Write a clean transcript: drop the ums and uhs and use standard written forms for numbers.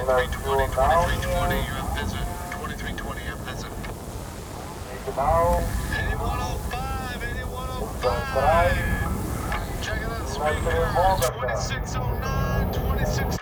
2320, 2320, you have visit. 2320, you have visit. 8105, 8105. Checking on speaker, 2609, 2609.